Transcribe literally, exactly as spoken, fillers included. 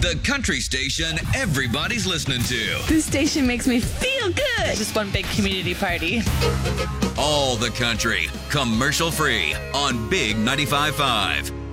The country station everybody's listening to. This station makes me feel good. Just one big community party. All the country, commercial free on Big ninety-five point five.